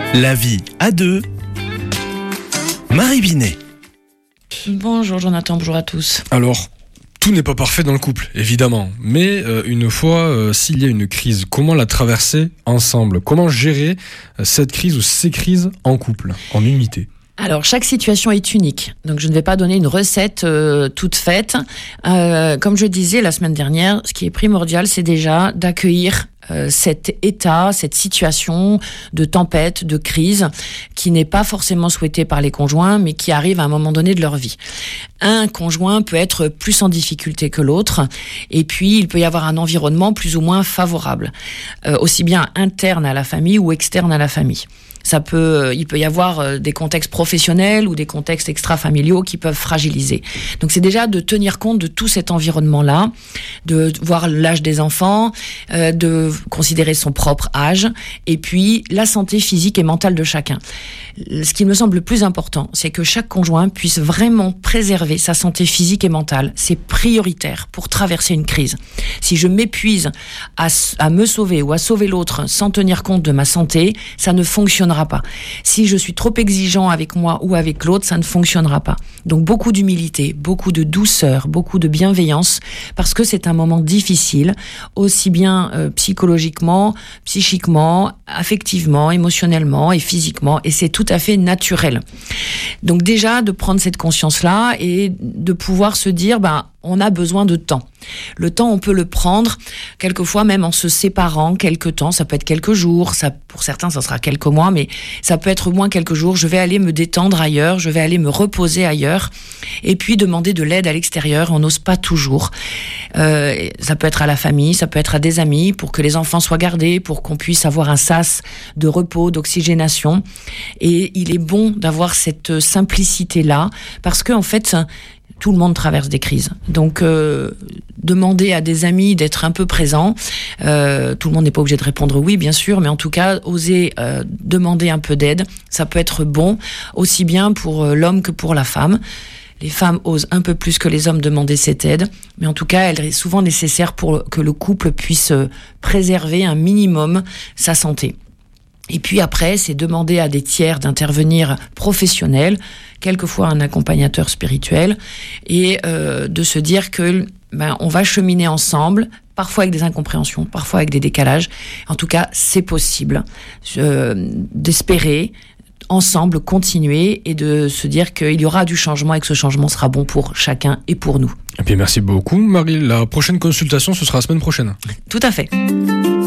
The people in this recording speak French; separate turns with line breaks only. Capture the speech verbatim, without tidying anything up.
La vie à deux. Marie Binet.
Bonjour Jonathan, bonjour à tous.
Alors, tout n'est pas parfait dans le couple, évidemment. Mais euh, une fois, euh, s'il y a une crise, comment la traverser ensemble ? Comment gérer euh, cette crise ou ces crises en couple, en unité ?
Alors, chaque situation est unique. Donc, je ne vais pas donner une recette euh, toute faite. Euh, comme je disais la semaine dernière, ce qui est primordial, c'est déjà d'accueillir euh, cet état, cette situation de tempête, de crise, qui n'est pas forcément souhaitée par les conjoints, mais qui arrive à un moment donné de leur vie. Un conjoint peut être plus en difficulté que l'autre, et puis il peut y avoir un environnement plus ou moins favorable, euh, aussi bien interne à la famille ou externe à la famille. Ça peut, il peut y avoir des contextes professionnels ou des contextes extra-familiaux qui peuvent fragiliser. Donc c'est déjà de tenir compte de tout cet environnement-là, de voir l'âge des enfants, euh, de considérer son propre âge, et puis la santé physique et mentale de chacun. Ce qui me semble le plus important, c'est que chaque conjoint puisse vraiment préserver sa santé physique et mentale. C'est prioritaire pour traverser une crise. Si je m'épuise à, à me sauver ou à sauver l'autre sans tenir compte de ma santé, ça ne fonctionnera pas. Si je suis trop exigeant avec moi ou avec l'autre, ça ne fonctionnera pas. Donc beaucoup d'humilité, beaucoup de douceur, beaucoup de bienveillance, parce que c'est un moment difficile, aussi bien euh, psychologiquement, psychiquement, affectivement, émotionnellement et physiquement, et c'est tout à fait naturel. Donc déjà, de prendre cette conscience-là et de pouvoir se dire, ben, on a besoin de temps. Le temps, on peut le prendre, quelquefois même en se séparant quelques temps. Ça peut être quelques jours, ça, pour certains, ça sera quelques mois, mais ça peut être au moins quelques jours. Je vais aller me détendre ailleurs, je vais aller me reposer ailleurs, et puis demander de l'aide à l'extérieur. On n'ose pas toujours. Euh, ça peut être à la famille, ça peut être à des amis, pour que les enfants soient gardés, pour qu'on puisse avoir un sas de repos, d'oxygénation. Et il est bon d'avoir cette simplicité-là, parce que en fait, tout le monde traverse des crises. Donc, euh, demander à des amis d'être un peu présents. Euh, tout le monde n'est pas obligé de répondre oui, bien sûr, mais en tout cas, oser euh, demander un peu d'aide, ça peut être bon, aussi bien pour euh, l'homme que pour la femme. Les femmes osent un peu plus que les hommes demander cette aide, mais en tout cas, elle est souvent nécessaire pour que le couple puisse préserver un minimum sa santé. Et puis après, c'est demander à des tiers d'intervenir professionnels, quelquefois un accompagnateur spirituel, et euh, de se dire que ben, on va cheminer ensemble, parfois avec des incompréhensions, parfois avec des décalages. En tout cas, c'est possible euh, d'espérer ensemble continuer et de se dire qu'il y aura du changement et que ce changement sera bon pour chacun et pour nous.
Et bien merci beaucoup Marie. La prochaine consultation, ce sera la semaine prochaine.
Tout à fait.